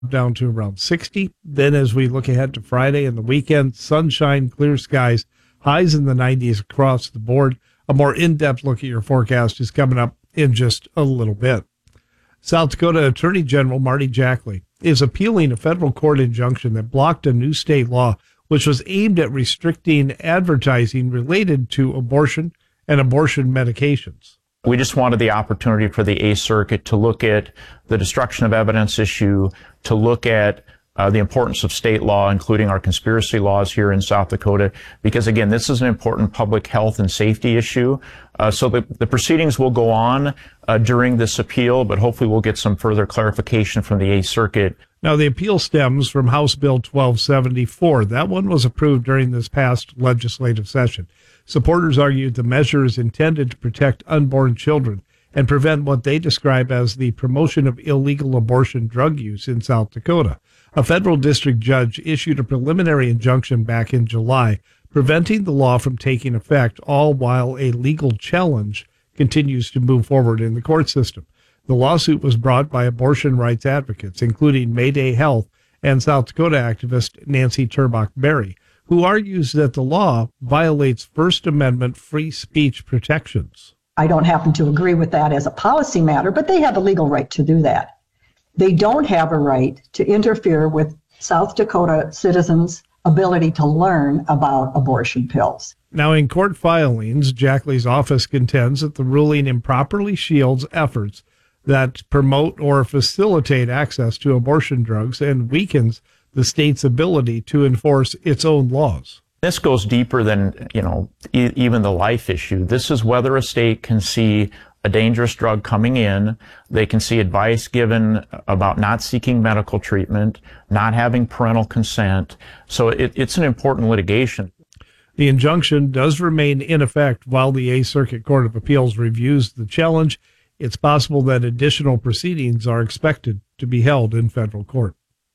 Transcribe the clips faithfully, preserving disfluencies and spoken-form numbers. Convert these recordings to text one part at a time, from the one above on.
down to around sixty. Then as we look ahead to Friday and the weekend, sunshine, clear skies, highs in the nineties across the board. A more in-depth look at your forecast is coming up in just a little bit. South Dakota Attorney General Marty Jackley is appealing a federal court injunction that blocked a new state law which was aimed at restricting advertising related to abortion and abortion medications. We just wanted the opportunity for the Eighth Circuit to look at the destruction of evidence issue, to look at uh, the importance of state law, including our conspiracy laws here in South Dakota, because, again, this is an important public health and safety issue. Uh, so the, the proceedings will go on uh, during this appeal, but hopefully we'll get some further clarification from the Eighth Circuit. Now, the appeal stems from House Bill twelve seventy-four. That one was approved during this past legislative session. Supporters argued the measure is intended to protect unborn children and prevent what they describe as the promotion of illegal abortion drug use in South Dakota. A federal district judge issued a preliminary injunction back in July, preventing the law from taking effect, all while a legal challenge continues to move forward in the court system. The lawsuit was brought by abortion rights advocates, including Mayday Health and South Dakota activist Nancy Turbach Berry, who argues that the law violates First Amendment free speech protections. I don't happen to agree with that as a policy matter, but they have a legal right to do that. They don't have a right to interfere with South Dakota citizens' ability to learn about abortion pills. Now, in court filings, Jackley's office contends that the ruling improperly shields efforts that promote or facilitate access to abortion drugs and weakens the state's ability to enforce its own laws. This goes deeper than, you know, e- even the life issue. This is whether a state can see a dangerous drug coming in. They can see advice given about not seeking medical treatment, not having parental consent. So it, it's an important litigation. The injunction does remain in effect while the Eighth Circuit Court of Appeals reviews the challenge. It's possible that additional proceedings are expected to be held in federal court.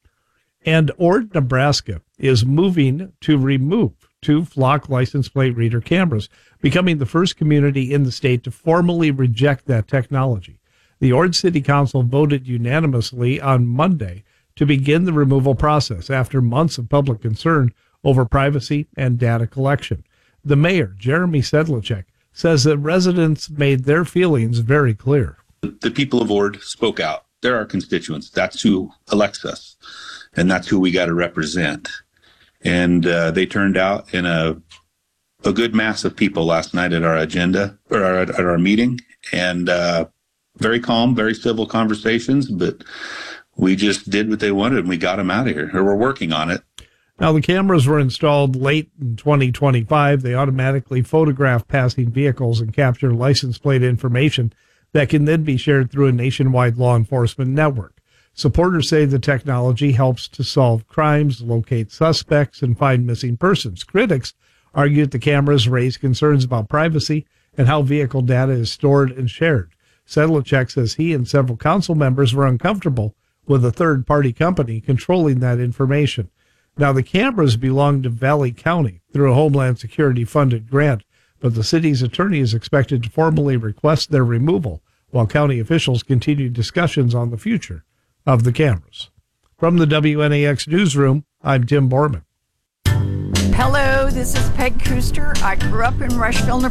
And Ord, Nebraska is moving to remove two flock license plate reader cameras, becoming the first community in the state to formally reject that technology. The Ord City Council voted unanimously on Monday to begin the removal process after months of public concern over privacy and data collection. The mayor, Jeremy Sedlacek, says that residents made their feelings very clear. The people of Ord spoke out. They're our constituents. That's who elects us, and that's who we got to represent. And uh, they turned out in a a good mass of people last night at our agenda or our, at our meeting, and uh, very calm, very civil conversations. But we just did what they wanted, and we got them out of here. Or we're working on it. Now, the cameras were installed late in twenty twenty-five. They automatically photograph passing vehicles and capture license plate information that can then be shared through a nationwide law enforcement network. Supporters say the technology helps to solve crimes, locate suspects, and find missing persons. Critics argue that the cameras raise concerns about privacy and how vehicle data is stored and shared. Sedlacek says he and several council members were uncomfortable with a third-party company controlling that information. Now, the cameras belong to Valley County through a Homeland Security-funded grant, but the city's attorney is expected to formally request their removal while county officials continue discussions on the future of the cameras. From the W N A X newsroom, I'm Tim Borman. Hello, this is Peg Kuster. I grew up in Rushville, Nebraska.